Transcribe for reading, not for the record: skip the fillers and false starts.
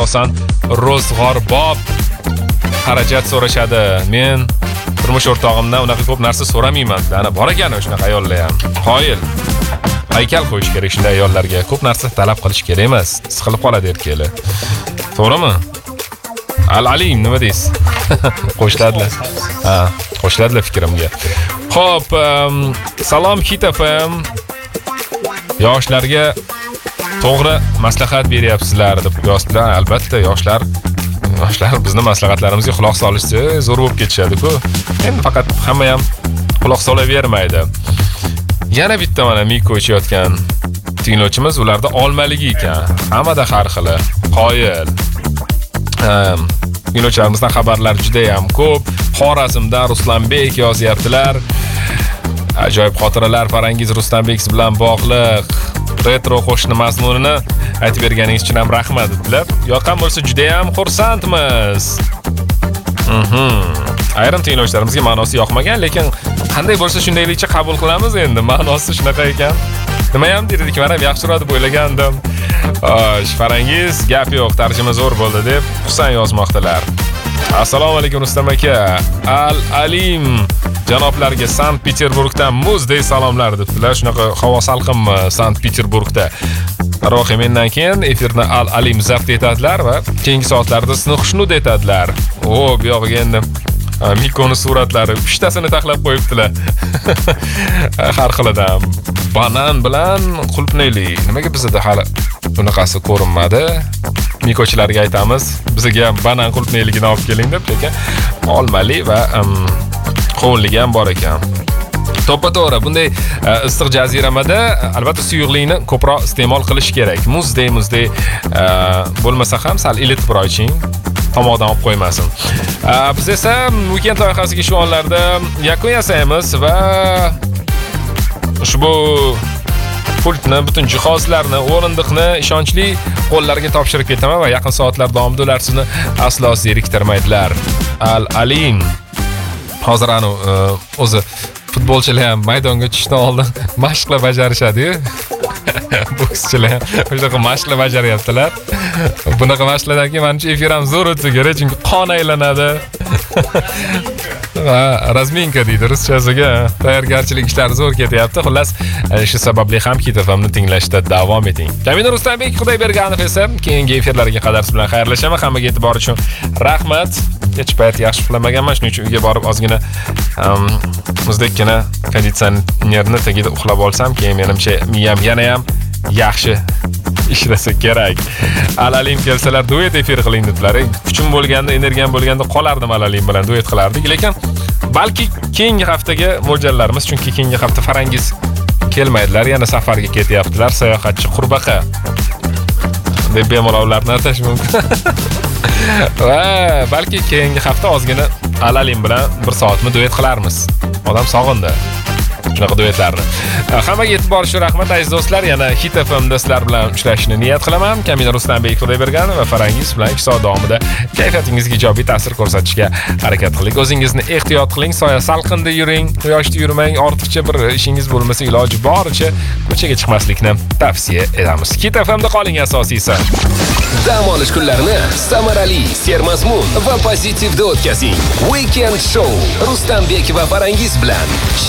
asosan ro'zg'orbob xarajat so'rashadi. Men turmush o'rtog'imdan unaqa ko'p narsa so'ramayman. Ana bor ekan shunaqa ayollar ham. Qoyil. Haykal qo'yish kerak shunday ayollarga. Ko'p narsa talab qilish kerak emas. Siqilib qoladi erkaklar. To'g'rimi? Al-Alim nima deysiz? Qo'shiladilar. Ha, qo'shiladilar fikrimga. Xo'p, salom Hit FM. Yoshlarga to'g'ri maslahat beryapsizlar deb yozdilar. Albatta, yoshlar bizni maslahatlarimizga quloq solishsa zo'r bo'lib ketishadi-ku. Endi faqat hamma ham quloq solavermaydi. Yana bitta mana Miko ichayotgan tinglovchimiz, ularda olmaligi ekan. Hammada har xili. Qoyil. Tinglovchilarimizdan xabarlar juda ham ko'p. Xorazmdan Ruslanbek yozyaptilar. Ajoyib xotiralar Farangiz Ruslanbek bilan bog'liq. Retro qo'shni mazmunini aytib berganingiz uchun ham rahmat dedilar. Yoqqan bo'lsa juda ham xursandmiz. Ayrim tinglovchilarimizga ma'nosi yoqmagan, lekin qanday bo'lsa shundaylikcha qabul qilamiz endi. Ma'nosi shunaqa ekan. Nima ham dedik, men ham yaxshiroq deb o'ylagandim. Farangiz gap yo'q, tarjima zo'r bo'ldi deb Husan yozmoqdalar. Assalomu alaykum Rustam aka. Al-Alim janoblarga Sankt-Peterburgdan muzdek salomlar debdilar. Shunaqa havo salqinmi Sankt-Peterburgda? Darvoqe mendan keyin efirni Al-Alim zabt etadilar va keyingi soatlarda sizni xushnud etadilar. Bu yog'iga endi Mikoni suratlari 3 tasini taxlab qo'yibdilar. Har xilidan banan bilan qulupnayli. Nimaga bizda hali bunaqasi ko'rinmadi? Mikochilarga aytamiz, bizga ham banan qulupnayligini olib keling deb, lekin olmali va qovunligi ham bor ekan. To'ppa-to'g'ri, bunday issiq jaziramada albatta suyuqlikni ko'proq iste'mol qilish kerak. Muzdek bo'lmasa ham sal ilitibroq iching, tomoqdan olib qo'ymasin. Biz esa weekend loyihasiga shu onlarda yakun yasaymiz va ushbu pultni, butun jihozlarni, o'rindiqni ishonchli qo'llarga topshirib ketaman va yaqin soatlar davomida ular sizni aslo zeriktirmaydilar. Al-Alim hozir o'zi futbolchilar ham maydonga tushishdan oldin mashqlar bajarishadi-yu. Bokschilar ham shunaqa mashqlar bajaryaptilar. Bunaqa mashqlardan keyin menimcha efir ham zo'r o'tsa kerak, chunki qon aylanadi. Va razminka deydi ruschasiga. Tayyorgarchilik ishlari zo'r ketyapti. Xullas, shu sababli ham Hit FM'ni tinglashda davom eting. Kamina Ruslanbek Xudoyberganov esa keyingi efirlarga qadar siz bilan xayrlashaman. Hammaga e'tibor uchun rahmat. Kech payt yaxshi uxlamaganman, shuning uchun uyga borib ozgina muzdekgina konditsionerni tagida uxlab olsam, keyin menimcha miyam yana ham yaxshi ishlasa kerak. Al-Alim kelsalar duet efir qiling dedilar. Kuchim bo'lganda, energiyam bo'lganda qolardim Al-Alim bilan duet qilardik, lekin balki keyingi haftaga mo'ljallarimiz, chunki keyingi hafta Farangiz kelmaydilar, yana safarga ketyaptilar, sayohatchi qurbaqa deb bemolovlarni atash mumkin. Va balki keyingi hafta ozgina Al-Alim bilan bir soatmi duet qilarmiz. Odam sog'indi shunaqa duetlarni. Hammaga e'tibor uchun rahmat aziz do'stlar. Yana Hit FM'da sizlar bilan uchrashishni niyat qilaman. Kamina Ruslanbek Xudoyberganov va Farangiz bilan 2 soat davomida kayfiyatingizga ijobiy ta'sir ko'rsatishga harakat qiling. O'zingizni ehtiyot qiling, soya salqinda yuring, quyoshda yurmang, ortiqcha bir ishingiz bo'lmasa iloji boricha ko'chaga chiqmaslikni tavsiya etamiz. Hit FM'da qoling asosiysi. Dam olish kunlarini samarali, sermazmun va pozitivda o'tkazing. Weekend Show Ruslanbek va Farangiz bilan